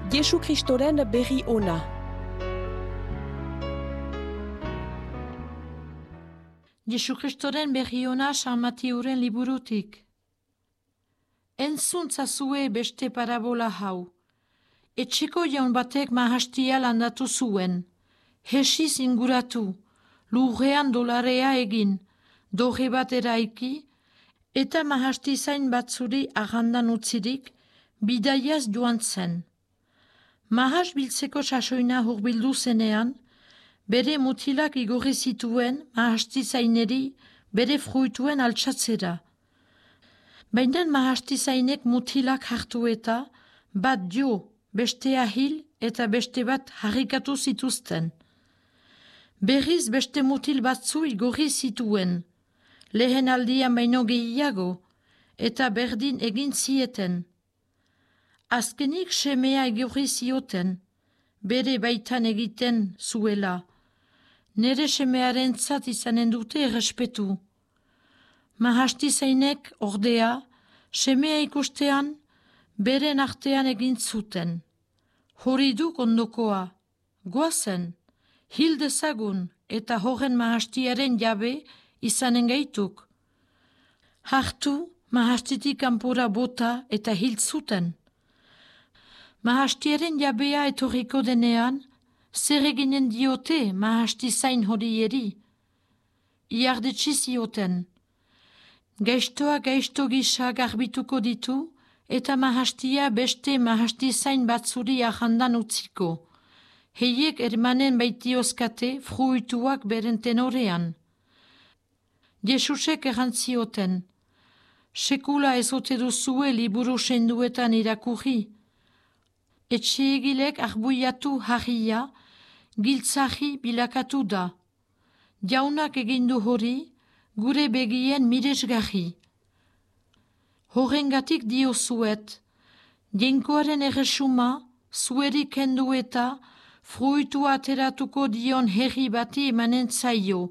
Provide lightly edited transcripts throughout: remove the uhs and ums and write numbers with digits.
Jesu Kristoren berri ona. Jesu Kristoren berri ona San Mateuren liburutik. Entzuntza zue beste parabola hau. Etxeko jaun batek mahastia landatu zuen. Hesiz inguratu, lurrean dolarea egin, doge bat eraiki, eta mahastizain batzuri agandan utzirik, bidaiaz joan zen. Mahas biltzeko sasoina hurbildu zenean, bere mutilak igorri zituen mahastizaineri bere fruituen altsatzera. Baina mahastizainek mutilak hartu eta bat jo, bestea hil eta beste bat harrikatu zituzten. Berriz beste mutil batzu igorri zituen, lehen aldian baino gehiago, eta berdin egin zieten. Azkenik semea igorri zioten, bere baitan egiten zuela. Nere semearen zat izanen dute errespetu. Mahastizainek ordea, semea ikustean, beren artean egin zuten. Hori duk ondokoa, goazen, hil dezagun eta horren mahastiaren jabe izanen gaituk. Hartu, mahastitik kanpora bota eta hil zuten. Mahastiaren jabea etorriko denean, zer eginen diote mahastizain horieri? Iardetsi zioten. Gaiztoa gaizto gisa garbituko ditu eta mahastia beste mahastizain batzuri ahandan utziko. Heiek ermanen baitiozkate fruituak beren tenorean. Jesusek errantzioten. Sekula ezote duzue liburu senduetan irakurri. Etxeegilek arbuiatu harria, giltzahi bilakatu da. Jaunak egindu hori, gure begien miresgarri. Horrengatik diozuet, jenkoaren erresuma, zueri kendu eta fruitu ateratuko dion herri bati emanen zaio.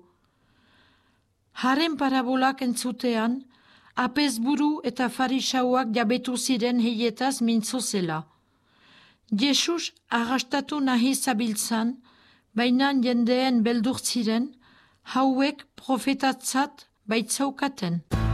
Haren parabolak entzutean, apezburu eta farisauak jabetu ziren heietaz mintzo zela. Jesus arrastatu nahi zabiltzan, baina jendeen beldur ziren, hauek profetatzat baitzaukaten.